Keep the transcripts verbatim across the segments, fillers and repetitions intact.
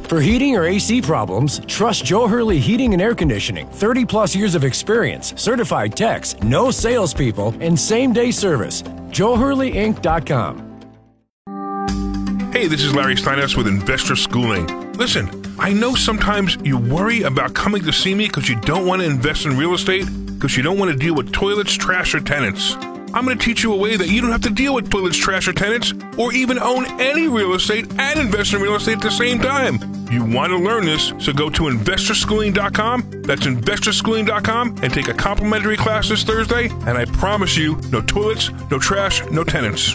For heating or A C problems, trust Joe Hurley Heating and Air Conditioning. thirty plus years of experience, certified techs, no salespeople, and same-day service. Joe Hurley Inc dot com. Hey, this is Larry Steinhaus with Investor Schooling. Listen, I know sometimes you worry about coming to see me because you don't want to invest in real estate, because you don't want to deal with toilets, trash, or tenants. I'm going to teach you a way that you don't have to deal with toilets, trash, or tenants, or even own any real estate and invest in real estate at the same time. You want to learn this, so go to investor schooling dot com. That's investor schooling dot com and take a complimentary class this Thursday, and I promise you, no toilets, no trash, no tenants.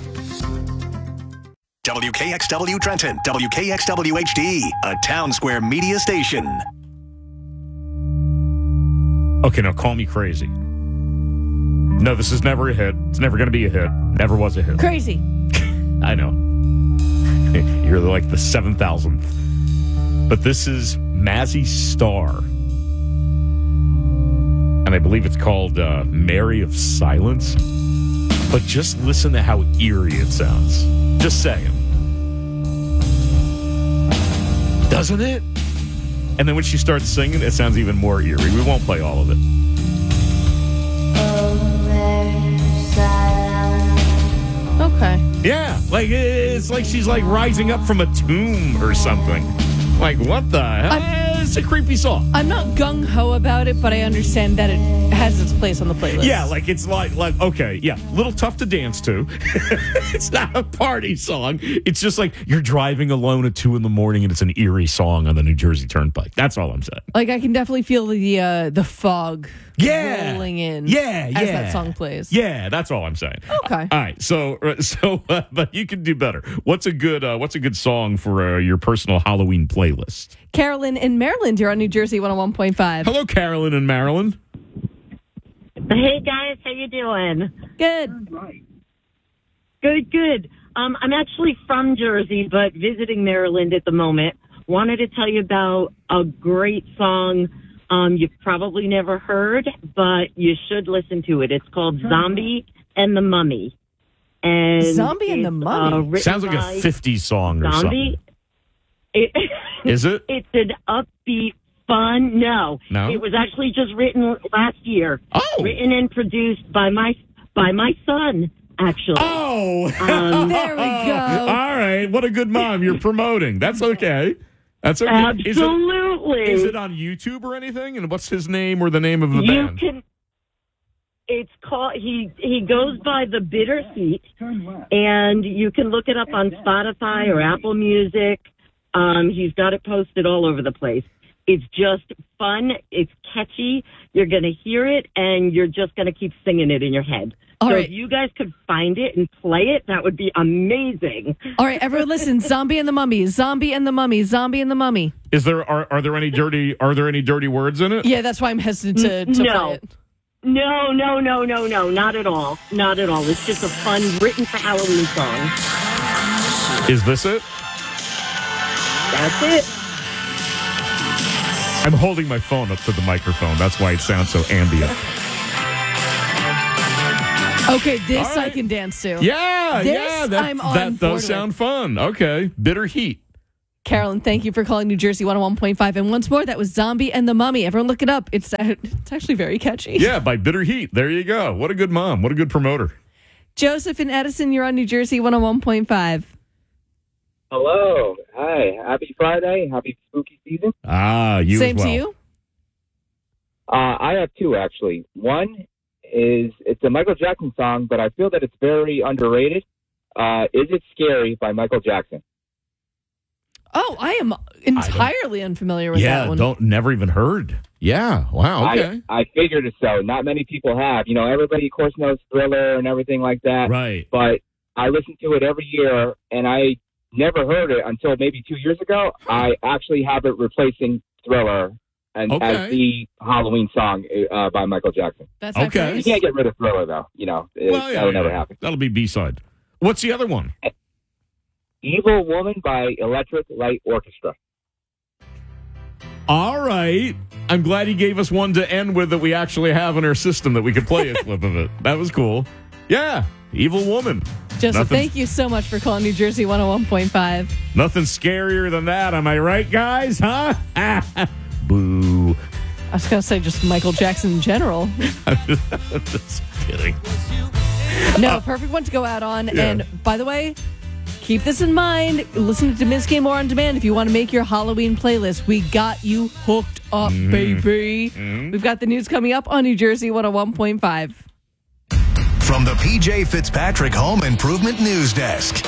W K X W Trenton, W K X W H D, a Town Square media station. Okay, now call me crazy. No, this is never a hit. It's never going to be a hit. Never was a hit. Crazy. I know. You're like the seven thousandth. But this is Mazzy Star. And I believe it's called uh, Mary of Silence. But just listen to how eerie it sounds. Just saying. Doesn't it? And then when she starts singing, it sounds even more eerie. We won't play all of it. Okay. Yeah, like it's like she's like rising up from a tomb or something. Like, what the hell? I'm, it's a creepy song. I'm not gung-ho about it, but I understand that it has its place on the playlist. Yeah, like it's like, like okay, yeah, a little tough to dance to. It's not a party song. It's just like you're driving alone at two in the morning and it's an eerie song on the New Jersey Turnpike. That's all I'm saying. Like I can definitely feel the uh, the fog yeah. rolling in yeah, yeah. as that song plays. Yeah, that's all I'm saying. Okay. All right, so so uh, but you can do better. What's a good uh, what's a good song for uh, your personal Halloween playlist? Carolyn in Maryland, you're on New Jersey one oh one point five. Hello, Carolyn in Maryland. Hey guys, how you doing? Good. Good, good. Um, I'm actually from Jersey, but visiting Maryland at the moment. Wanted to tell you about a great song um, you've probably never heard, but you should listen to it. It's called Zombie and the Mummy. And Zombie and the Mummy? Uh, Sounds like a fifties song or Zombie. something. It, Is it? It's an upbeat, fun. No, No? It was actually just written last year. Oh. Written and produced by my by my son, actually. Oh, Um, There we go. All right, what a good mom you're promoting. That's okay. That's okay. Absolutely. Is it, is it on YouTube or anything? And what's his name or the name of the You band? can. It's called. He he goes by the Bitter Seat, and you can look it up on Spotify or Apple Music. Um, he's got it posted all over the place. It's just fun. It's catchy. You're going to hear it, and you're just going to keep singing it in your head. All so right. if you guys could find it and play it, that would be amazing. All right, everyone listen. Zombie and the Mummy. Zombie and the Mummy. Zombie and the Mummy. Is there are, are there any dirty are there any dirty words in it? Yeah, that's why I'm hesitant to, to No. play it. No, no, no, no, no, not at all. Not at all. It's just a fun, written for Halloween song. Is this it? That's it. I'm holding my phone up to the microphone. That's why it sounds so ambient. Okay, this All right. I can dance to. Yeah, This yeah. That, I'm on that board does with. sound fun. Okay. Bitter Heat. Carolyn, thank you for calling New Jersey one oh one point five. And once more, that was Zombie and the Mummy. Everyone look it up. It's uh, it's actually very catchy. Yeah, by Bitter Heat. There you go. What a good mom. What a good promoter. Joseph in Edison, you're on New Jersey one oh one point five. Hello. Hi. Happy Friday. Happy spooky season. Ah, you Same as well. to you? Uh, I have two, actually. One is, it's a Michael Jackson song, but I feel that it's very underrated. Uh, Is It Scary by Michael Jackson. Oh, I am entirely unfamiliar with Yeah, that one. don't never even heard. Yeah. Wow. Okay. I, I figured it so. Not many people have. You know, everybody, of course, knows Thriller and everything like that. Right. But I listen to it every year, and I never heard it until maybe two years ago. I actually have it replacing Thriller and Okay. as the Halloween song uh, by Michael Jackson. That's Okay. not You crazy. can't get rid of Thriller, though. You know, it, Well, yeah, that'll never yeah. happen. That'll be B-side. What's the other one? Evil Woman by Electric Light Orchestra. All right. I'm glad he gave us one to end with that we actually have in our system that we could play a clip of it. That was cool. Yeah. Evil Woman. Joseph, Nothing- thank you so much for calling New Jersey one oh one point five. Nothing scarier than that. Am I right, guys? Huh? Boo. I was going to say just Michael Jackson in general. Just kidding. No, perfect one to go out on. Yeah. And by the way, keep this in mind. Listen to Minsky More on Demand if you want to make your Halloween playlist. We got you hooked up, Mm-hmm. baby. Mm-hmm. We've got the news coming up on New Jersey one oh one point five. From the P J Fitzpatrick Home Improvement News Desk.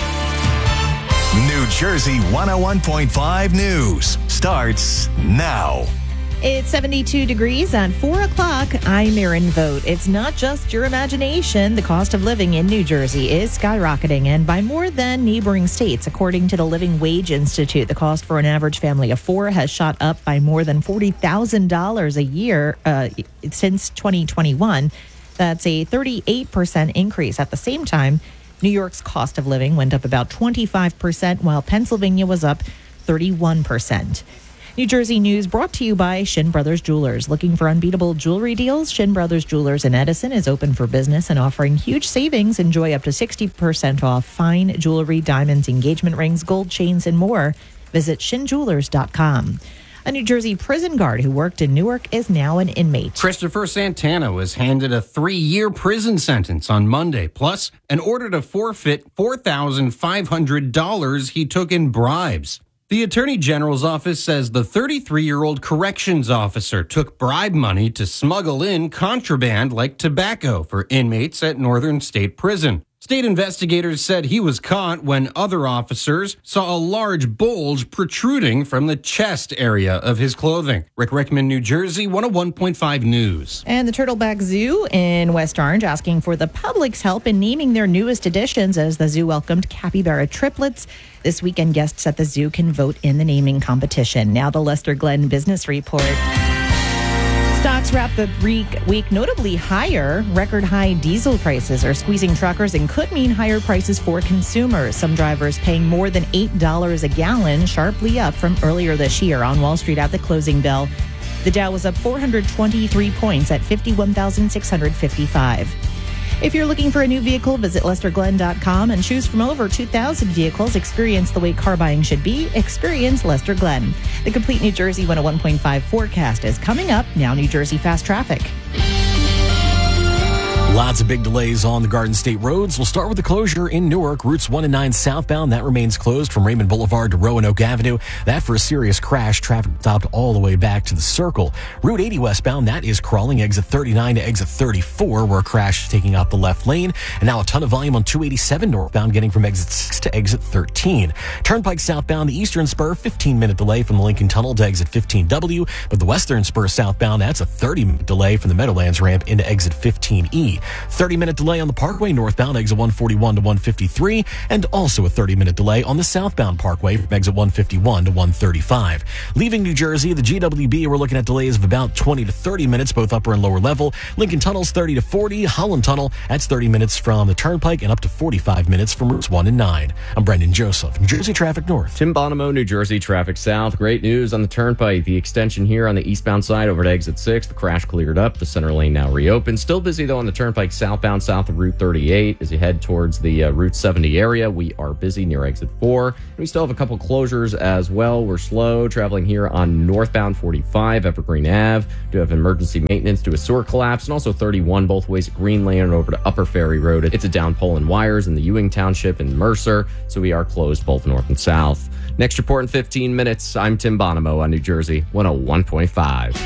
New Jersey one oh one point five News starts now. It's seventy-two degrees at four o'clock. I'm Erin Vogt. It's not just your imagination. The cost of living in New Jersey is skyrocketing, and by more than neighboring states. According to the Living Wage Institute, the cost for an average family of four has shot up by more than forty thousand dollars a year uh, since twenty twenty-one. That's a thirty-eight percent increase. At the same time, New York's cost of living went up about twenty-five percent, while Pennsylvania was up thirty-one percent. New Jersey News brought to you by Shin Brothers Jewelers. Looking for unbeatable jewelry deals? Shin Brothers Jewelers in Edison is open for business and offering huge savings. Enjoy up to sixty percent off fine jewelry, diamonds, engagement rings, gold chains, and more. Visit shin jewelers dot com. A New Jersey prison guard who worked in Newark is now an inmate. Christopher Santana was handed a three-year prison sentence on Monday, plus an order to forfeit four thousand five hundred dollars he took in bribes. The Attorney General's office says the thirty-three-year-old corrections officer took bribe money to smuggle in contraband like tobacco for inmates at Northern State Prison. State investigators said he was caught when other officers saw a large bulge protruding from the chest area of his clothing. Rick Rickman, New Jersey, one oh one point five News. And the Turtleback Zoo in West Orange asking for the public's help in naming their newest additions as the zoo welcomed capybara triplets. This weekend, guests at the zoo can vote in the naming competition. Now the Lester Glenn Business Report. Stocks wrap the week notably higher. Record high diesel prices are squeezing truckers and could mean higher prices for consumers. Some drivers paying more than eight dollars a gallon, sharply up from earlier this year. On Wall Street at the closing bell, the Dow was up four hundred twenty-three points at fifty-one thousand six hundred fifty-five. If you're looking for a new vehicle, visit lester glenn dot com and choose from over two thousand vehicles. Experience the way car buying should be. Experience Lester Glenn. The complete New Jersey one oh one point five forecast is coming up. Now New Jersey Fast Traffic. Lots of big delays on the Garden State roads. We'll start with the closure in Newark. Routes one and nine southbound, that remains closed from Raymond Boulevard to Roanoke Avenue. That for a serious crash. Traffic stopped all the way back to the Circle. Route eighty westbound, that is crawling. Exit thirty-nine to exit thirty-four, where a crash is taking out the left lane. And now a ton of volume on two eighty-seven northbound, getting from exit six to exit thirteen. Turnpike southbound, the eastern spur, fifteen-minute delay from the Lincoln Tunnel to exit fifteen W. But the western spur southbound, that's a thirty-minute delay from the Meadowlands ramp into exit fifteen E. thirty-minute delay on the Parkway northbound, exit one forty-one to one fifty-three, and also a thirty-minute delay on the southbound Parkway from exit one fifty-one to one thirty-five. Leaving New Jersey, the G W B, we're looking at delays of about twenty to thirty minutes, both upper and lower level. Lincoln Tunnel's thirty to forty. Holland Tunnel, that's thirty minutes from the Turnpike and up to forty-five minutes from routes one and nine. I'm Brendan Joseph, New Jersey Traffic North. Tim Bonomo, New Jersey Traffic South. Great news on the Turnpike. The extension here on the eastbound side over to exit six. The crash cleared up. The center lane now reopened. Still busy, though, on the Turnpike southbound, south of Route thirty-eight. As you head towards the uh, Route seventy area, we are busy near exit four. And we still have a couple closures as well. We're slow traveling here on northbound forty-five, Evergreen Ave. Do have emergency maintenance due to a sewer collapse, and also thirty-one both ways at Green Lane and over to Upper Ferry Road. It's a down pole and wires in the Ewing Township and Mercer, so we are closed both north and south. Next report in fifteen minutes. I'm Tim Bonomo on New Jersey one oh one point five.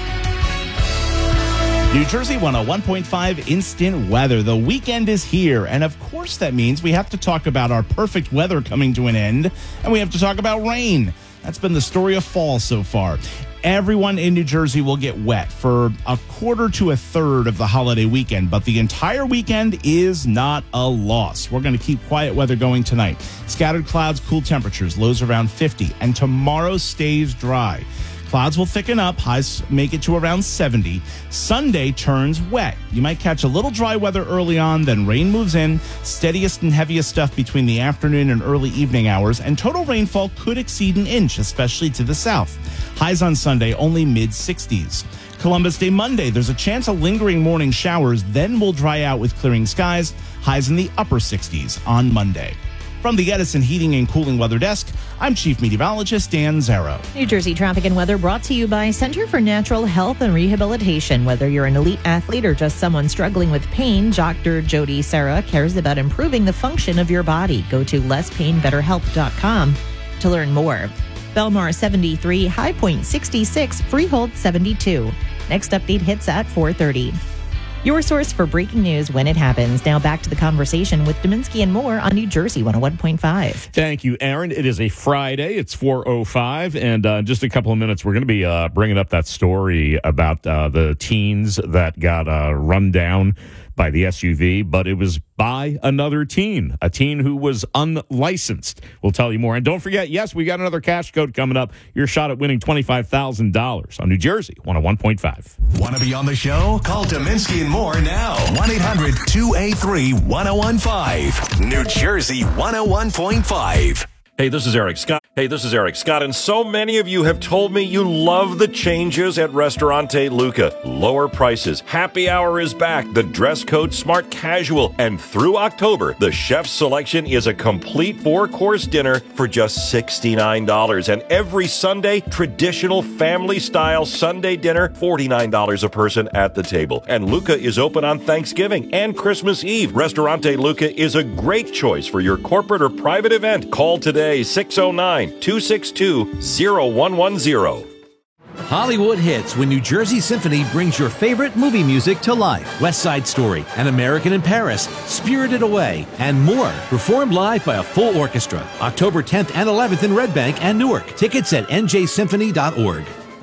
New Jersey one oh one point five instant weather. The weekend is here, and of course that means we have to talk about our perfect weather coming to an end, and we have to talk about rain. That's been the story of fall so far. Everyone in New Jersey will get wet for a quarter to a third of the holiday weekend, but the entire weekend is not a loss. We're going to keep quiet weather going tonight. Scattered clouds, cool temperatures, lows around fifty, and tomorrow stays dry. Clouds will thicken up. Highs make it to around seventy. Sunday turns wet. You might catch a little dry weather early on, then rain moves in. Steadiest and heaviest stuff between the afternoon and early evening hours, and total rainfall could exceed an inch, especially to the south. Highs on Sunday only mid-sixties. Columbus Day Monday, there's a chance of lingering morning showers, then will dry out with clearing skies. Highs in the upper sixties on Monday. From the Edison Heating and Cooling Weather Desk, I'm Chief Meteorologist Dan Zarrow. New Jersey traffic and weather brought to you by Center for Natural Health and Rehabilitation. Whether you're an elite athlete or just someone struggling with pain, Doctor Jody Serra cares about improving the function of your body. Go to less pain better health dot com to learn more. Belmar seventy-three, High Point sixty-six, Freehold seventy-two. Next update hits at four thirty. Your source for breaking news when it happens. Now back to the conversation with Dominski and Moore on New Jersey one oh one point five. Thank you, Aaron. It is a Friday. It's four oh five, and uh, in just a couple of minutes, we're going to be uh, bringing up that story about uh, the teens that got uh, run down by the S U V, but it was by another teen, a teen who was unlicensed. We'll tell you more. And don't forget, yes, we got another cash code coming up. Your shot at winning twenty-five thousand dollars on New Jersey one oh one point five. Want to be on the show? Call Dominski and Moore now. one eight hundred two eight three one oh one five. New Jersey one oh one point five. Hey, this is Eric Scott. Hey, this is Eric Scott, and so many of you have told me you love the changes at Ristorante Luca. Lower prices, happy hour is back, the dress code smart casual, and through October, the chef's selection is a complete four-course dinner for just sixty-nine dollars. And every Sunday, traditional family-style Sunday dinner, forty-nine dollars a person at the table. And Luca is open on Thanksgiving and Christmas Eve. Ristorante Luca is a great choice for your corporate or private event. Call today. six oh nine, two six two, oh one one oh. Hollywood hits when New Jersey Symphony brings your favorite movie music to life. West Side Story, An American in Paris, Spirited Away, and more. Performed live by a full orchestra. October tenth and eleventh in Red Bank and Newark. Tickets at n j symphony dot org.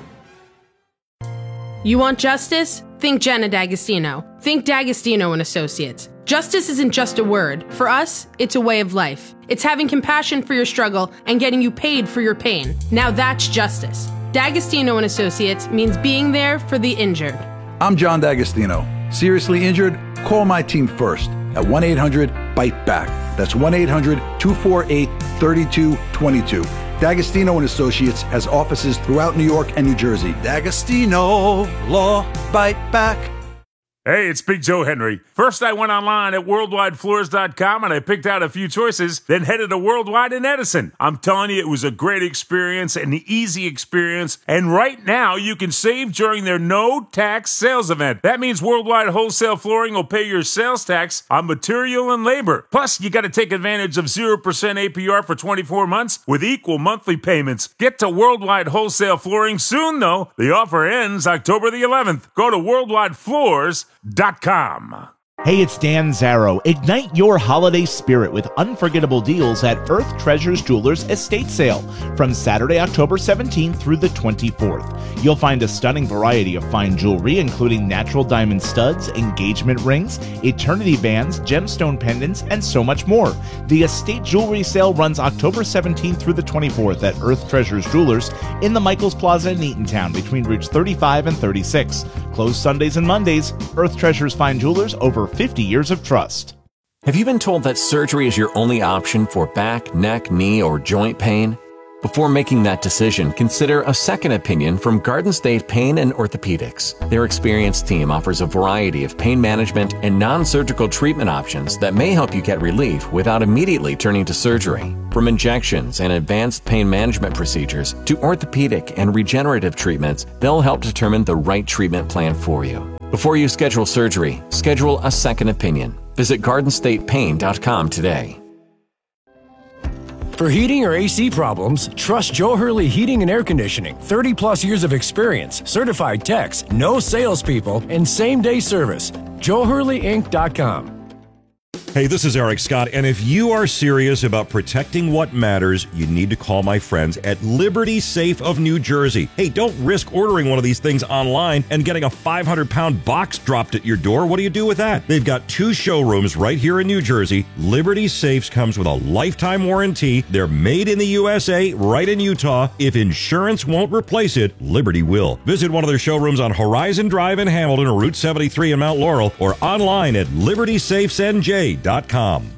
You want justice? Think Jenna D'Agostino. Think D'Agostino and Associates. Justice isn't just a word. For us, it's a way of life. It's having compassion for your struggle and getting you paid for your pain. Now that's justice. D'Agostino and Associates means being there for the injured. I'm John D'Agostino. Seriously injured? Call my team first at one eight hundred bite back. That's one eight hundred two four eight three two two two. D'Agostino and Associates has offices throughout New York and New Jersey. D'Agostino Law Bite Back. Hey, it's Big Joe Henry. First, I went online at worldwide floors dot com and I picked out a few choices, then headed to Worldwide in Edison. I'm telling you, it was a great experience, an easy experience, and right now you can save during their no-tax sales event. That means Worldwide Wholesale Flooring will pay your sales tax on material and labor. Plus, you got to take advantage of zero percent A P R for twenty-four months with equal monthly payments. Get to Worldwide Wholesale Flooring soon, though. The offer ends October the eleventh. Go to worldwide floors dot com. Hey, it's Dan Zarrow. Ignite your holiday spirit with unforgettable deals at Earth Treasures Jewelers Estate Sale from Saturday, October seventeenth through the twenty-fourth. You'll find a stunning variety of fine jewelry, including natural diamond studs, engagement rings, eternity bands, gemstone pendants, and so much more. The estate jewelry sale runs October seventeenth through the twenty-fourth at Earth Treasures Jewelers in the Michaels Plaza in Eatontown between routes thirty-five and thirty-six. Closed Sundays and Mondays. Earth Treasures Fine Jewelers, over fifty years of trust. Have you been told that surgery is your only option for back, neck, knee, or joint pain? Before making that decision, consider a second opinion from Garden State Pain and Orthopedics. Their experienced team offers a variety of pain management and non-surgical treatment options that may help you get relief without immediately turning to surgery. From injections and advanced pain management procedures to orthopedic and regenerative treatments, they'll help determine the right treatment plan for you. Before you schedule surgery, schedule a second opinion. Visit garden state pain dot com today. For heating or A C problems, trust Joe Hurley Heating and Air Conditioning. thirty plus years of experience, certified techs, no salespeople, and same-day service. joe hurley inc dot com. Hey, this is Eric Scott, and if you are serious about protecting what matters, you need to call my friends at Liberty Safe of New Jersey. Hey, don't risk ordering one of these things online and getting a five hundred pound box dropped at your door. What do you do with that? They've got two showrooms right here in New Jersey. Liberty Safes comes with a lifetime warranty. They're made in the U S A, right in Utah. If insurance won't replace it, Liberty will. Visit one of their showrooms on Horizon Drive in Hamilton or Route seventy-three in Mount Laurel, or online at liberty safes n j dot com.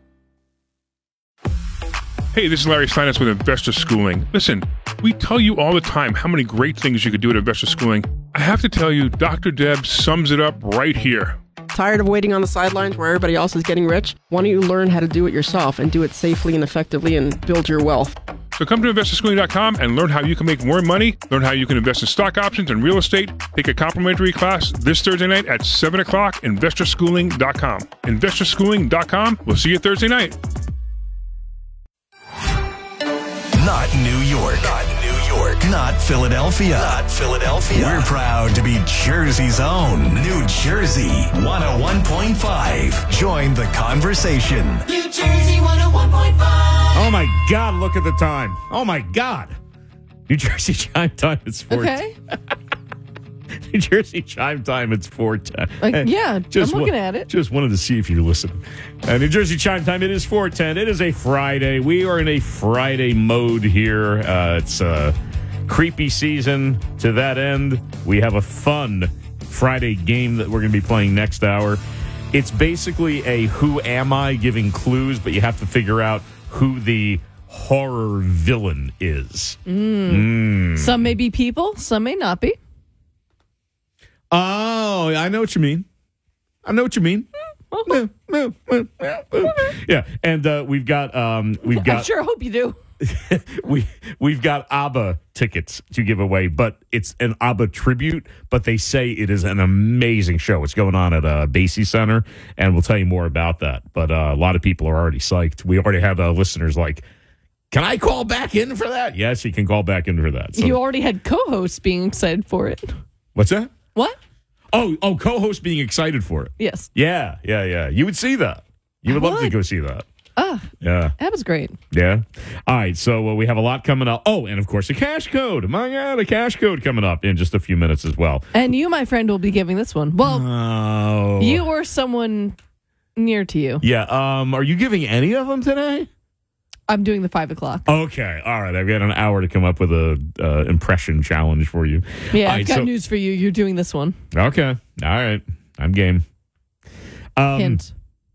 Hey, this is Larry Steinitz with Investor Schooling. Listen, we tell you all the time how many great things you could do at Investor Schooling. I have to tell you, Doctor Deb sums it up right here. Tired of waiting on the sidelines where everybody else is getting rich? Why don't you learn how to do it yourself and do it safely and effectively and build your wealth? So come to investor schooling dot com and learn how you can make more money, learn how you can invest in stock options and real estate. Take a complimentary class this Thursday night at seven o'clock, investor schooling dot com. investor schooling dot com. We'll see you Thursday night. Not New York. Not New York. Not Philadelphia. Not Philadelphia. We're proud to be Jersey's own New Jersey one oh one point five. Join the conversation. New Jersey one oh one point five. Oh my God, look at the time. Oh my God. New Jersey chime time, it's four ten. Okay. New Jersey chime time, it's four ten. Like, yeah, I'm looking wa- at it. Just wanted to see if you're listening. Uh, New Jersey chime time, it is four ten. It is a Friday. We are in a Friday mode here. Uh, it's uh, creepy season. To that end, we have a fun Friday game that we're going to be playing next hour. It's basically a who am I giving clues, but you have to figure out who the horror villain is. Mm. Mm. Some may be people, some may not be. Oh, I know what you mean. I know what you mean. Yeah, and uh, we've got um, we've got. I sure hope you do. we we've got ABBA tickets to give away, but it's an ABBA tribute. But they say it is an amazing show. It's going on at uh, Basie Center, and we'll tell you more about that. But uh, a lot of people are already psyched. We already have uh, listeners like, "Can I call back in for that?" Yes, you can call back in for that. So, you already had co-hosts being excited for it. what's that? What? Oh, oh, co-host being excited for it. Yes. Yeah, yeah, yeah. You would see that. You would I love to would. go see that. Ah, Yeah. that was great. Yeah. All right. So uh, we have a lot coming up. Oh, and of course, a cash code. My God, a cash code coming up in just a few minutes as well. And you, my friend, will be giving this one. Well, Oh. you or someone near to you. Yeah. Um. Are you giving any of them today? I'm doing the five o'clock. Okay. All right. I've got an hour to come up with a uh, impression challenge for you. Yeah, All I've right, got so- news for you. You're doing this one. Okay. All right. I'm game. Um, Hint.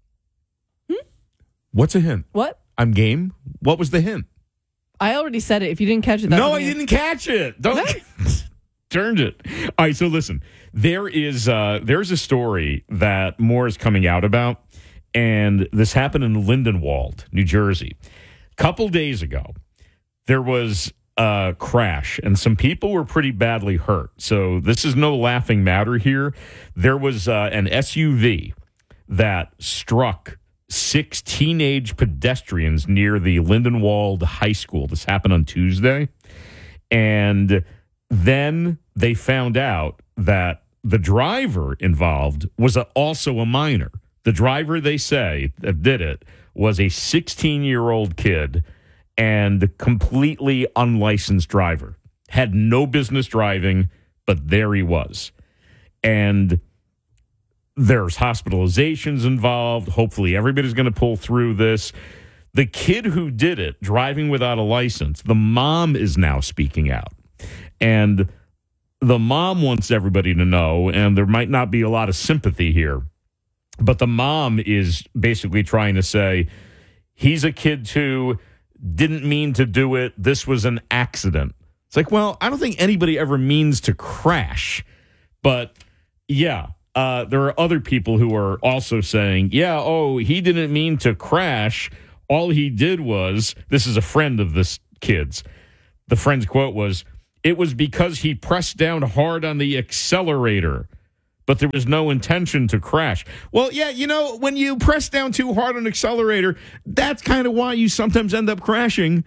What's a hint? What? I'm game. What was the hint? I already said it. If you didn't catch it, that No, was I the hint. didn't catch it. Don't turned it. All right, so listen, there is uh, there's a story that more is coming out about, and this happened in Lindenwold, New Jersey. A couple days ago, there was a crash, and some people were pretty badly hurt. So this is no laughing matter here. There was uh, an S U V that struck six teenage pedestrians near the Lindenwold High School. This happened on Tuesday. And then they found out that the driver involved was a, also a minor. The driver, they say, that did it was a sixteen-year-old kid and completely unlicensed driver. Had no business driving, but there he was. And there's hospitalizations involved. Hopefully everybody's going to pull through this. The kid who did it, driving without a license, the mom is now speaking out. And the mom wants everybody to know, and there might not be a lot of sympathy here, but the mom is basically trying to say, he's a kid too, didn't mean to do it, this was an accident. It's like, well, I don't think anybody ever means to crash. But, yeah, uh, there are other people who are also saying, yeah, oh, he didn't mean to crash. All he did was, this is a friend of this kid's, the friend's quote was, it was because he pressed down hard on the accelerator, but there was no intention to crash. Well, yeah, you know, when you press down too hard on an accelerator, that's kind of why you sometimes end up crashing.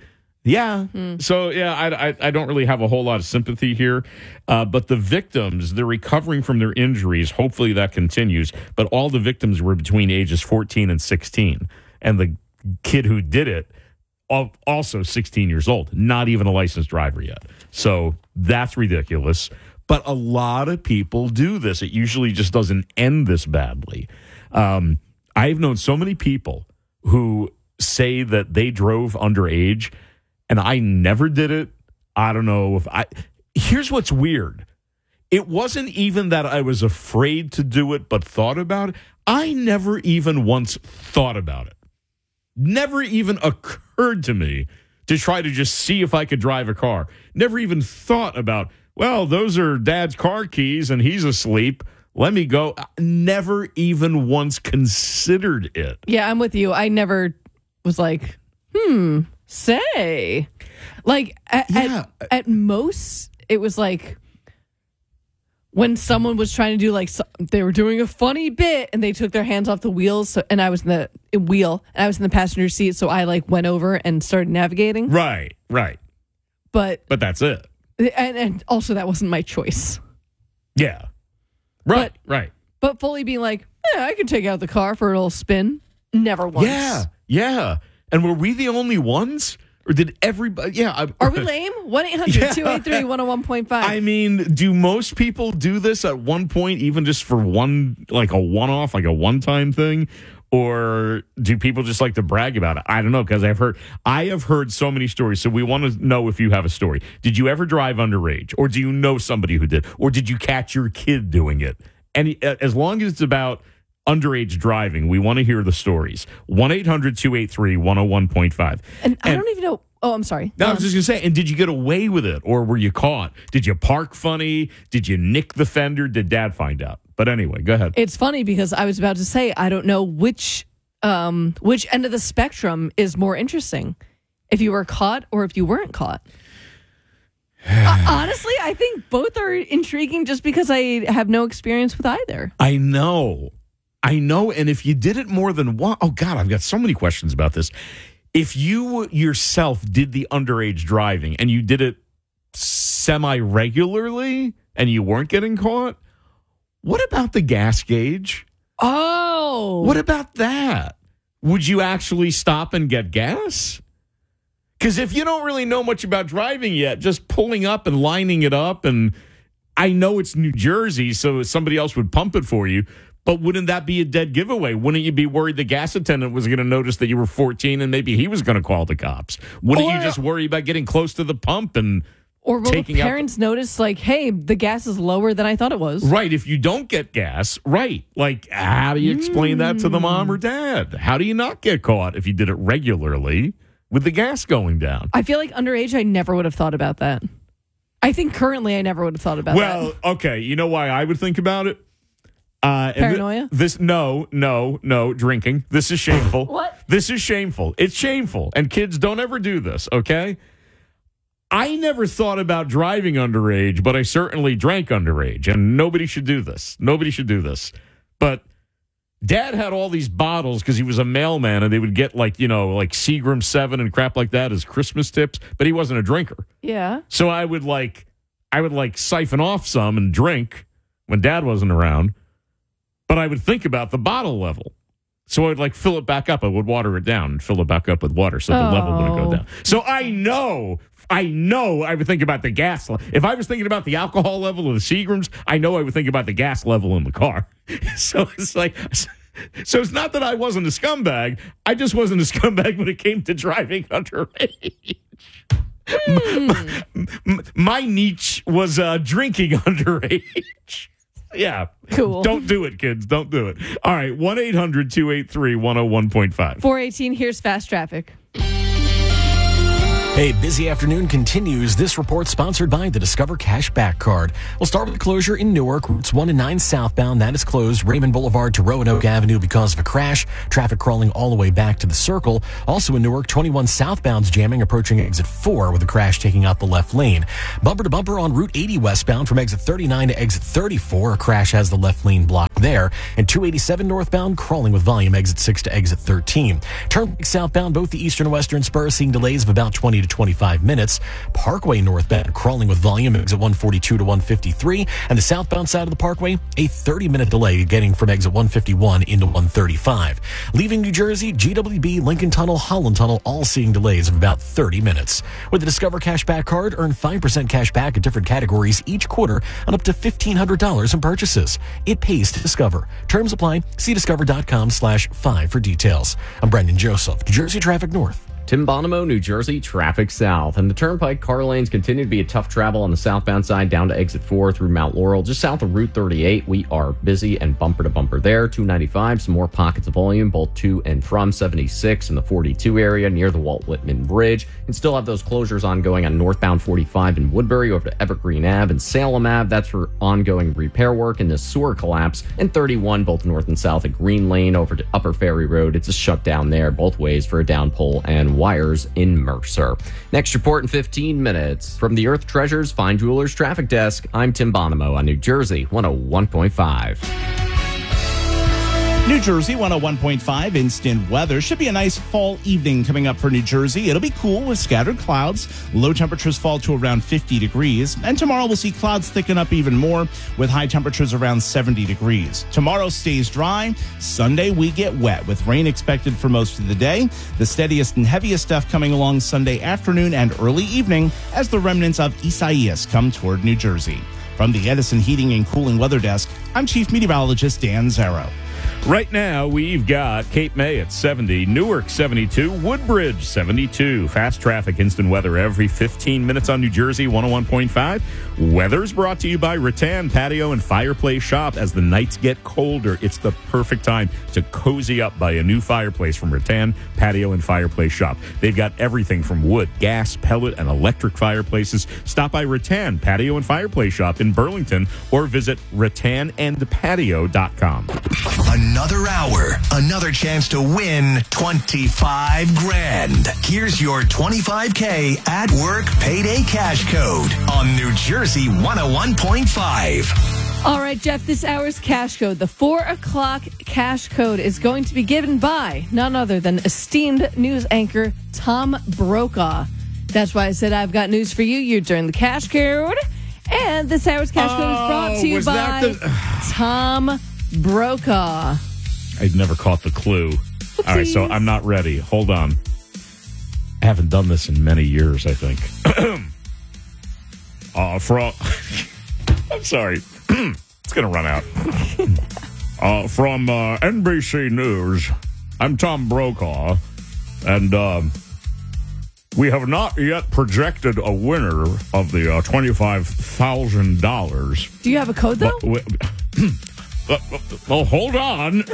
Yeah. So, yeah, I, I, I don't really have a whole lot of sympathy here. Uh, but the victims, they're recovering from their injuries. Hopefully that continues. But all the victims were between ages fourteen and sixteen. And the kid who did it, also sixteen years old, not even a licensed driver yet. So that's ridiculous. But a lot of people do this. It usually just doesn't end this badly. Um, I've known so many people who say that they drove underage, and I never did it. I don't know if I. Here's what's weird. It wasn't even that I was afraid to do it, but thought about it. I never even once thought about it. Never even occurred to me to try to just see if I could drive a car. Never even thought about, well, those are Dad's car keys and he's asleep. Let me go. Never even once considered it. Yeah, I'm with you. I never was like, hmm, say. Like, at, Yeah. at, at most, it was like when someone was trying to do, like, so, they were doing a funny bit and they took their hands off the wheels, so, and I was in the wheel, and I was in the passenger seat, so I, like, went over and started navigating. Right, right. But, But that's it. and, and also, that wasn't my choice. Yeah. Right, right. But fully being like, yeah, I can take out the car for a little spin. Never once. Yeah, yeah. And were we the only ones? Or did everybody? Yeah. I, Are we lame? one eight hundred two eight three one oh one point five. I mean, do most people do this at one point, even just for one, like a one-off, like a one-time thing? Or do people just like to brag about it? I don't know, because I've heard, I have heard so many stories. So we want to know if you have a story. Did you ever drive underage? Or do you know somebody who did? Or did you catch your kid doing it? And as long as it's about underage driving, we want to hear the stories. one eight hundred two eight three one oh one point five. And, and I don't even know. Oh, I'm sorry. No, I was just going to say, and did you get away with it, or were you caught? Did you park funny? Did you nick the fender? Did Dad find out? But anyway, go ahead. It's funny because I was about to say, I don't know which um, which end of the spectrum is more interesting, if you were caught or if you weren't caught. uh, honestly, I think both are intriguing just because I have no experience with either. I know. I know. And if you did it more than one, oh, God, I've got so many questions about this. If you yourself did the underage driving and you did it semi-regularly and you weren't getting caught, what about the gas gauge? Oh. What about that? Would you actually stop and get gas? Because if you don't really know much about driving yet, just pulling up and lining it up, and I know it's New Jersey, so somebody else would pump it for you, but wouldn't that be a dead giveaway? Wouldn't you be worried the gas attendant was going to notice that you were fourteen and maybe he was going to call the cops? Wouldn't Or- you just worry about getting close to the pump and Or will taking the out parents notice, like, hey, the gas is lower than I thought it was? Right, if you don't get gas, right. Like, how do you explain that to the mom or dad? How do you not get caught if you did it regularly with the gas going down? I feel like underage, I never would have thought about that. I think currently I never would have thought about Well, that. okay, you know why I would think about it? Uh, and thi- Paranoia? this, no, no, no, drinking. This is shameful. What? This is shameful. It's shameful. And kids, don't ever do this, okay? I never thought about driving underage, but I certainly drank underage, and nobody should do this. Nobody should do this. But Dad had all these bottles because he was a mailman, and they would get, like, you know, like Seagram seven and crap like that as Christmas tips, but he wasn't a drinker. Yeah. So I would, like, I would, like, siphon off some and drink when Dad wasn't around, but I would think about the bottle level. So I would, like, fill it back up. I would water it down and fill it back up with water so the level wouldn't go Oh. down. So I know, I know I would think about the gas. le- If I was thinking about the alcohol level of the Seagrams, I know I would think about the gas level in the car. So it's like, so it's not that I wasn't a scumbag. I just wasn't a scumbag when it came to driving underage. My, my niche was uh, drinking underage. Yeah. Cool. Don't do it, kids. Don't do it. All right. one eight hundred two eight three one oh one point five. four eighteen, here's fast traffic. A busy afternoon continues. This report sponsored by the Discover Cash Back Card. We'll start with the closure in Newark. Routes one and nine southbound. That is closed. Raymond Boulevard to Roanoke Avenue because of a crash. Traffic crawling all the way back to the Circle. Also in Newark, twenty-one southbound's jamming approaching exit four with a crash taking out the left lane. Bumper to bumper on Route eighty westbound from exit thirty-nine to exit thirty-four. A crash has the left lane blocked there. And two eighty-seven northbound crawling with volume exit six to exit thirteen. Turnpike southbound, both the eastern and western spurs seeing delays of about twenty to twenty-five minutes. Parkway northbound crawling with volume, exit one forty-two to one fifty-three. And the southbound side of the Parkway, a thirty-minute delay getting from exit one fifty-one into one thirty-five. Leaving New Jersey, G W B, Lincoln Tunnel, Holland Tunnel, all seeing delays of about thirty minutes. With the Discover Cashback card, earn five percent cash back in different categories each quarter on up to fifteen hundred dollars in purchases. It pays to Discover. Terms apply. See discover.com slash five for details. I'm Brendan Joseph, New Jersey Traffic North. Tim Bonomo, New Jersey Traffic South. And the Turnpike car lanes continue to be a tough travel on the southbound side down to exit four through Mount Laurel. Just south of Route thirty-eight, we are busy and bumper to bumper there. two ninety-five, some more pockets of volume, both to and from seventy-six in the forty-two area near the Walt Whitman Bridge. And still have those closures ongoing on northbound forty-five in Woodbury over to Evergreen Ave and Salem Ave. That's for ongoing repair work and the sewer collapse. And thirty-one, both north and south at Green Lane over to Upper Ferry Road. It's a shutdown there both ways for a down pole and wires in Mercer. Next report in fifteen minutes. From the Earth Treasures Fine Jewelers Traffic Desk, I'm Tim Bonomo on New Jersey one oh one point five. New Jersey one oh one point five instant weather. Should be a nice fall evening coming up for New Jersey. It'll be cool with scattered clouds. Low temperatures fall to around fifty degrees. And tomorrow we'll see clouds thicken up even more with high temperatures around seventy degrees. Tomorrow stays dry. Sunday we get wet with rain expected for most of the day. The steadiest and heaviest stuff coming along Sunday afternoon and early evening as the remnants of Isaias come toward New Jersey. From the Edison Heating and Cooling Weather Desk, I'm Chief Meteorologist Dan Zarrow. Right now, we've got Cape May at seventy, Newark seventy-two, Woodbridge seventy-two. Fast traffic, instant weather every fifteen minutes on New Jersey one oh one point five. Weather's brought to you by Rattan Patio and Fireplace Shop. As the nights get colder, it's the perfect time to cozy up by a new fireplace from Rattan Patio and Fireplace Shop. They've got everything from wood, gas, pellet, and electric fireplaces. Stop by Rattan Patio and Fireplace Shop in Burlington or visit rattan and patio dot com. Another hour, another chance to win twenty-five grand. Here's your twenty-five K at work payday cash code on New Jersey one oh one point five. All right, Jeff, this hour's cash code, the four o'clock cash code, is going to be given by none other than esteemed news anchor Tom Brokaw. That's why I said I've got news for you. You're during the cash code. And this hour's cash code is brought to you was by that the- Tom Brokaw. I'd never caught the clue. Oopsies. All right, so I'm not ready. Hold on. I haven't done this in many years, I think. uh, from, I'm sorry. It's going to run out. uh, from uh, N B C News, I'm Tom Brokaw, and um, we have not yet projected a winner of the uh, twenty-five thousand dollars. Do you have a code, though? But we, Uh, well, hold on.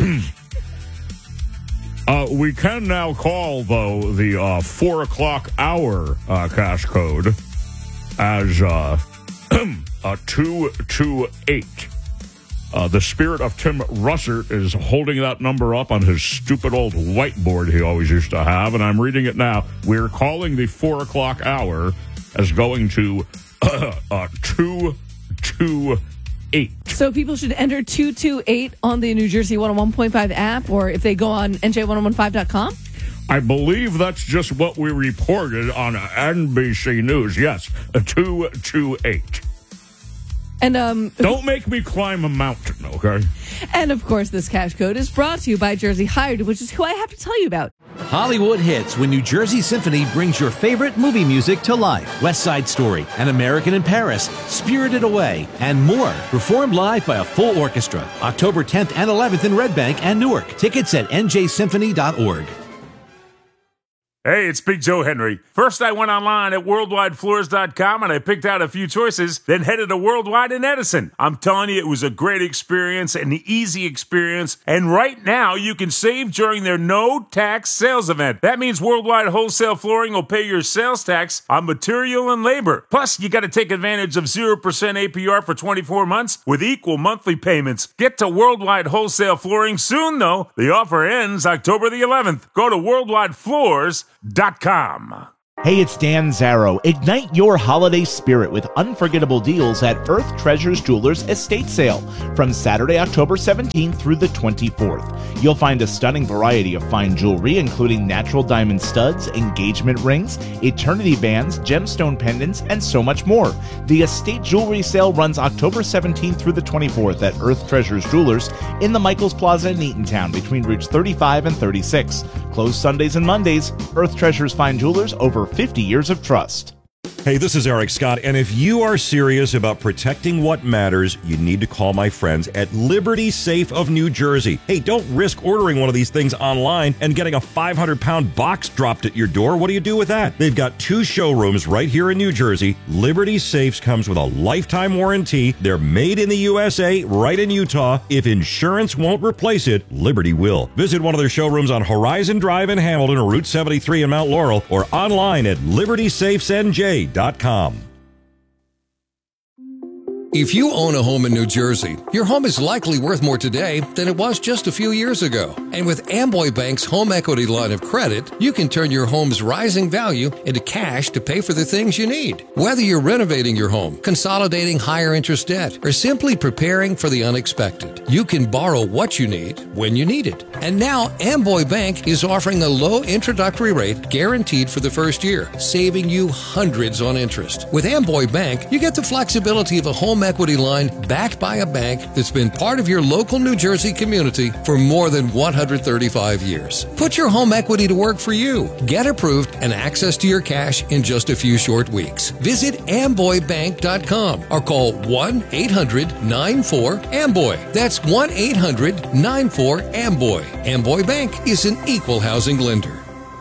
uh, we can now call, though, the uh, four o'clock hour uh, cash code as uh, uh, two two eight. Uh, the spirit of Tim Russert is holding that number up on his stupid old whiteboard he always used to have, and I'm reading it now. We're calling the four o'clock hour as going to uh, two two eight. So people should enter two two eight on the New Jersey one oh one point five app, or if they go on N J ten fifteen dot com? I believe that's just what we reported on N B C News. Yes, two two eight. And um, don't make me climb a mountain, okay? And of course, this cash code is brought to you by Jersey Hired, which is who I have to tell you about. Hollywood hits when New Jersey Symphony brings your favorite movie music to life. West Side Story, An American in Paris, Spirited Away, and more. Performed live by a full orchestra. October tenth and eleventh in Red Bank and Newark. Tickets at N J symphony dot org. Hey, it's Big Joe Henry. First, I went online at worldwide floors dot com and I picked out a few choices, then headed to Worldwide in Edison. I'm telling you, it was a great experience, an easy experience, and right now you can save during their no-tax sales event. That means Worldwide Wholesale Flooring will pay your sales tax on material and labor. Plus, you got to take advantage of zero percent A P R for twenty-four months with equal monthly payments. Get to Worldwide Wholesale Flooring soon, though. The offer ends October the eleventh. Go to worldwide floors dot com. Hey, it's Dan Zarrow. Ignite your holiday spirit with unforgettable deals at Earth Treasures Jewelers Estate Sale from Saturday, October seventeenth through the twenty-fourth. You'll find a stunning variety of fine jewelry, including natural diamond studs, engagement rings, eternity bands, gemstone pendants, and so much more. The estate jewelry sale runs October seventeenth through the twenty-fourth at Earth Treasures Jewelers in the Michaels Plaza in Eatontown between routes thirty-five and thirty-six. Closed Sundays and Mondays. Earth Treasures Fine Jewelers, over fifty years of trust. Hey, this is Eric Scott, and if you are serious about protecting what matters, you need to call my friends at Liberty Safe of New Jersey. Hey, don't risk ordering one of these things online and getting a five hundred pound box dropped at your door. What do you do with that? They've got two showrooms right here in New Jersey. Liberty Safes comes with a lifetime warranty. They're made in the U S A, right in Utah. If insurance won't replace it, Liberty will. Visit one of their showrooms on Horizon Drive in Hamilton or Route seventy-three in Mount Laurel, or online at liberty safes n j dot com. If you own a home in New Jersey, your home is likely worth more today than it was just a few years ago. And with Amboy Bank's home equity line of credit, you can turn your home's rising value into cash to pay for the things you need. Whether you're renovating your home, consolidating higher interest debt, or simply preparing for the unexpected, you can borrow what you need when you need it. And now Amboy Bank is offering a low introductory rate guaranteed for the first year, saving you hundreds on interest. With Amboy Bank, you get the flexibility of a home equity line backed by a bank that's been part of your local New Jersey community for more than one hundred thirty-five years. Put your home equity to work for you. Get approved and access to your cash in just a few short weeks. Visit amboy bank dot com or call one eight hundred nine four amboy. That's one eight hundred nine four amboy. Amboy Bank is an equal housing lender.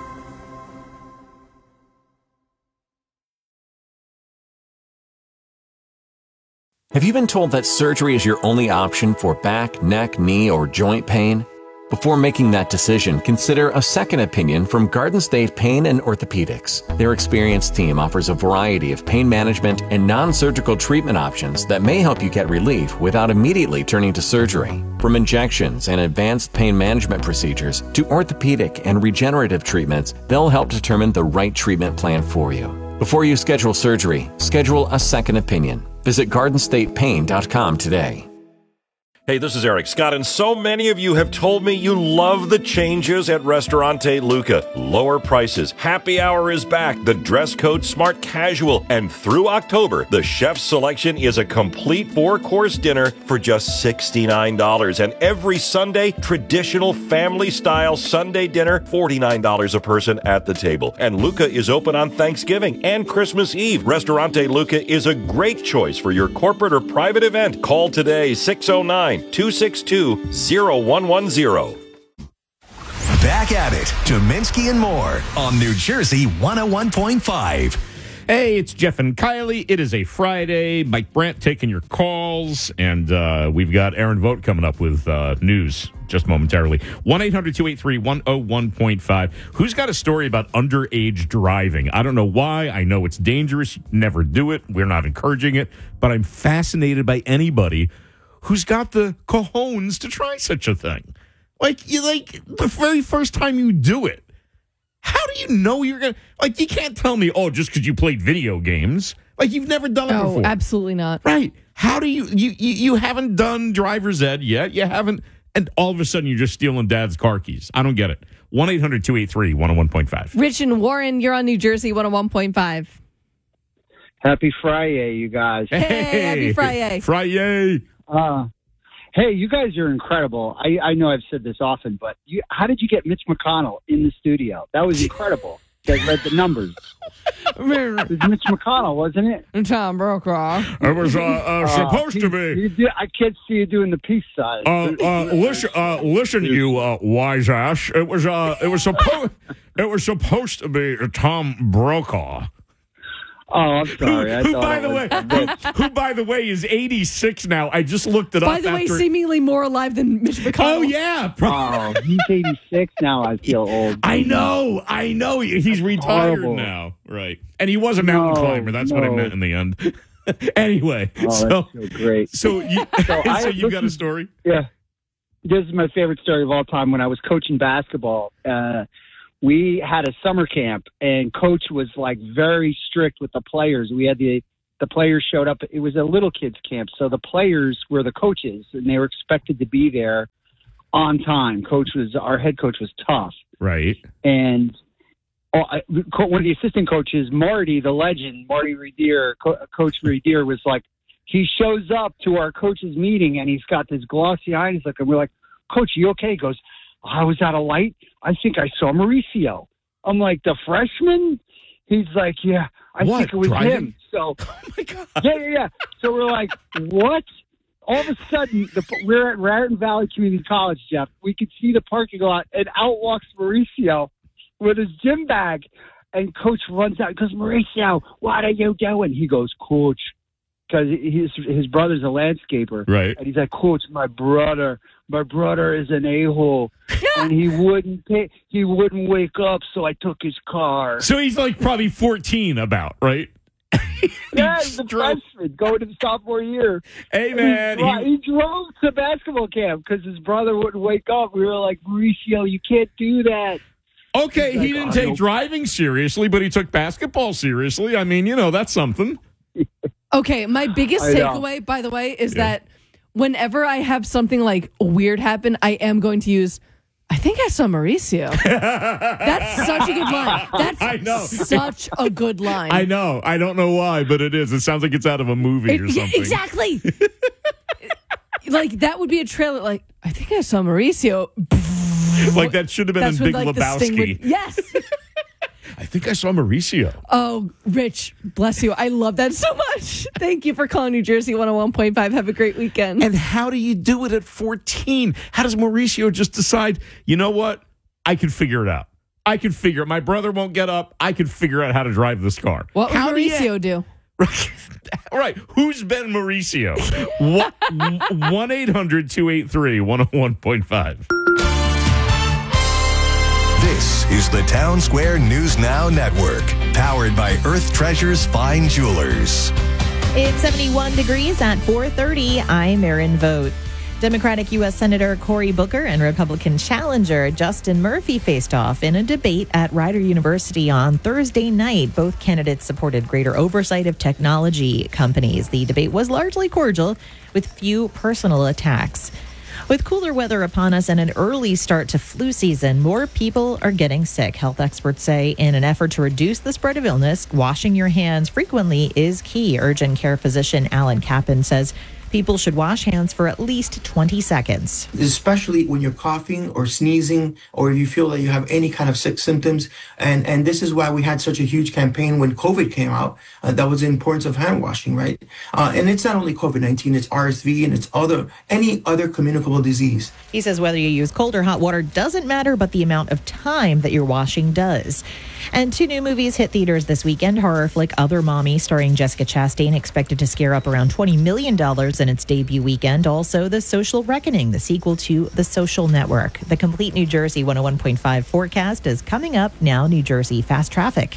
Have you been told that surgery is your only option for back, neck, knee, or joint pain? Before making that decision, consider a second opinion from Garden State Pain and Orthopedics. Their experienced team offers a variety of pain management and non-surgical treatment options that may help you get relief without immediately turning to surgery. From injections and advanced pain management procedures to orthopedic and regenerative treatments, they'll help determine the right treatment plan for you. Before you schedule surgery, schedule a second opinion. Visit garden state pain dot com today. Hey, this is Eric Scott, and so many of you have told me you love the changes at Restaurante Luca. Lower prices, happy hour is back, the dress code smart casual, and through October, the chef's selection is a complete four-course dinner for just sixty-nine dollars. And every Sunday, traditional family-style Sunday dinner, forty-nine dollars a person at the table. And Luca is open on Thanksgiving and Christmas Eve. Restaurante Luca is a great choice for your corporate or private event. Call today, six oh nine, two six two, oh one one oh. Back at it, Dominski and more on New Jersey one oh one point five. Hey, it's Jeff and Kylie. It is a Friday. Mike Brandt taking your calls, and uh, we've got Aaron Vogt coming up with uh, news just momentarily. one eight hundred two eight three one oh one point five. Who's got a story about underage driving? I don't know why. I know it's dangerous. Never do it. We're not encouraging it. But I'm fascinated by anybody who's got the cojones to try such a thing. Like, you like the very first time you do it. How do you know you're going to, like, you can't tell me, oh, just because you played video games. Like, you've never done it Oh, before. absolutely not. Right. How do you, you, you, you haven't done driver's ed yet. You haven't, and all of a sudden you're just stealing dad's car keys. I don't get it. one eight hundred two eight three one oh one point five. Rich and Warren, you're on New Jersey one oh one point five. Happy Friday, you guys. Hey, happy Friday. Friday. Uh, hey, you guys are incredible. I, I know I've said this often, but you, how did you get Mitch McConnell in the studio? That was incredible. You guys read the numbers. It was Mitch McConnell, wasn't it? Tom Brokaw. It was uh, uh, supposed to be. You did, I can't see you doing the peace side. Uh, uh, listen, uh, listen, you uh, wise ass. It was, uh, it was supposed, it was supposed to be Tom Brokaw. Oh, I'm sorry. I who, thought by it the was- way, who, who, by the way, is eighty-six now. I just looked it up. By the way, after- seemingly more alive than Mitch McConnell. Oh, yeah. Oh, he's eighty-six now. I feel old. I know. I know. He's retired horrible. now. Right. And he was a mountain No, climber. That's what I no. meant in the end. Anyway. Oh, so, that's so great. So you, So I- so you got a listen- story? Yeah. This is my favorite story of all time. When I was coaching basketball, uh, we had a summer camp, and coach was like very strict with the players. We had the the players showed up. It was a little kids camp, so the players were the coaches, and they were expected to be there on time. Coach was our head coach was tough, right? And oh, I, one of the assistant coaches, Marty, the legend, Marty Redier, Co- Coach Redier, was like, he shows up to our coaches meeting, and he's got this glossy eye. He's like, and we're like, Coach, you okay? He goes, I was at a light. I think I saw Mauricio. I'm like, the freshman? He's like, yeah, I What, think it was driving? him. So, oh my God. yeah, yeah, yeah. So we're like, what? All of a sudden, the, we're at Raritan Valley Community College, Jeff. We could see the parking lot, and out walks Mauricio with his gym bag. And Coach runs out and goes, Mauricio, what are you doing? He goes, Coach, because his his brother's a landscaper. Right. And he's like, Coach, my brother, my brother is an a-hole. And he wouldn't pay, he wouldn't wake up, so I took his car. So he's like probably fourteen about, right? Yeah, he's a freshman going to the sophomore year. Hey, man. He, dro- he drove to basketball camp because his brother wouldn't wake up. We were like, Mauricio, you can't do that. Okay, He's he like, didn't "Oh, take no." driving seriously, but he took basketball seriously. I mean, you know, that's something. Okay, my biggest I know. takeaway, by the way, is Yeah. that whenever I have something like weird happen, I am going to use, I think I saw Mauricio. That's such a good line. That's I know. such a good line. I know. I don't know why, but it is. It sounds like it's out of a movie It- or yeah, something. exactly. Like, that would be a trailer. Like, I think I saw Mauricio. Like that should have been That's in Big when, like, the sting Lebowski. would- yes. I think I saw Mauricio. Oh, Rich, bless you. I love that so much. Thank you for calling New Jersey one oh one point five. Have a great weekend. And how do you do it at fourteen? How does Mauricio just decide, you know what? I can figure it out. I can figure it. My brother won't get up. I can figure out how to drive this car. What would How do you- Mauricio do? All right. Who's been Mauricio? one eight hundred two eight three one oh one point five. This is the Town Square News Now Network, powered by Earth Treasures Fine Jewelers. It's seventy-one degrees at four thirty. I'm Erin Vogt. Democratic U S Senator Cory Booker and Republican challenger Justin Murphy faced off in a debate at Rider University on Thursday night. Both candidates supported greater oversight of technology companies. The debate was largely cordial, with few personal attacks. With cooler weather upon us and an early start to flu season, more people are getting sick. Health experts say in an effort to reduce the spread of illness, washing your hands frequently is key. Urgent care physician Alan Kappen says people should wash hands for at least twenty seconds. Especially when you're coughing or sneezing, or you feel that you have any kind of sick symptoms. And and this is why we had such a huge campaign when COVID came out. Uh, that was the importance of hand washing, right? Uh, and it's not only COVID nineteen, it's R S V and it's other any other communicable disease. He says whether you use cold or hot water doesn't matter, but the amount of time that you're washing does. And two new movies hit theaters this weekend. Horror flick Other Mommy, starring Jessica Chastain, expected to scare up around twenty million dollars in its debut weekend. Also, The Social Reckoning, the sequel to The Social Network. The complete New Jersey one oh one point five forecast is coming up now. New Jersey Fast Traffic.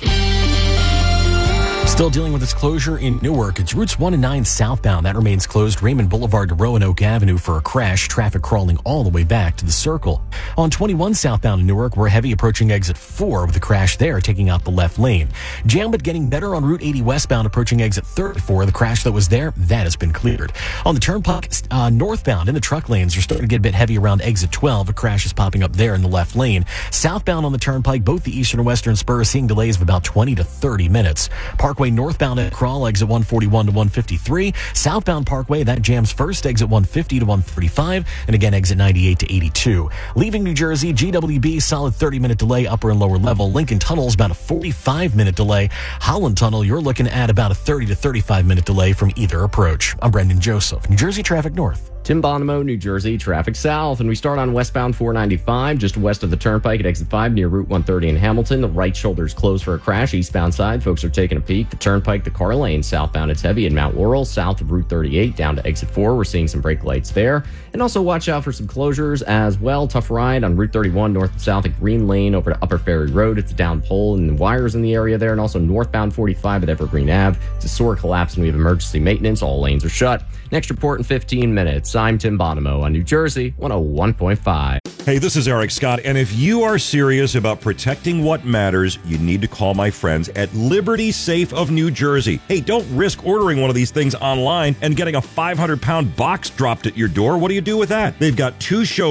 Still dealing with its closure in Newark. It's routes one and nine southbound. That remains closed. Raymond Boulevard to Roanoke Avenue for a crash. Traffic crawling all the way back to the Circle. On twenty-one southbound in Newark, we're heavy approaching exit four with a crash there, taking out the left lane. Jam, but getting better on Route eighty westbound, approaching exit thirty-four. The crash that was there, that has been cleared. On the Turnpike uh, northbound in the truck lanes, you're starting to get a bit heavy around exit twelve. A crash is popping up there in the left lane. Southbound on the Turnpike, both the eastern and western spurs seeing delays of about twenty to thirty minutes. Parkway northbound at Crawl, exit one forty-one to one fifty-three. Southbound Parkway, that jams first, exit one fifty to one thirty-five, and again exit ninety-eight to eighty-two. Leaving New Jersey, G W B, solid thirty minute delay, upper and lower level. Lincoln Tunnel's about a forty-five minute delay. Holland Tunnel, you're looking at about a thirty to thirty-five minute delay from either approach. I'm Brendan Joseph, New Jersey Traffic North. Tim Bonomo, New Jersey, traffic south. And we start on westbound four ninety-five, just west of the Turnpike at exit five near Route one thirty in Hamilton. The right shoulder's closed for a crash. Eastbound side, folks are taking a peek. The Turnpike, the car lane, southbound, it's heavy in Mount Laurel, south of Route thirty-eight, down to exit four. We're seeing some brake lights there. And also watch out for some closures as well. Tough ride on Route thirty-one, north and south at Green Lane over to Upper Ferry Road. It's a down pole and wires in the area there. And also northbound forty-five at Evergreen Ave. It's a sewer collapse and we have emergency maintenance. All lanes are shut. Next report in fifteen minutes. Sports. I'm Tim Bonomo on New Jersey one oh one point five. Hey, this is Eric Scott, and if you are serious about protecting what matters, you need to call my friends at Liberty Safe of New Jersey. Hey, don't risk ordering one of these things online and getting a five hundred pound box dropped at your door. What do you do with that? They've got two show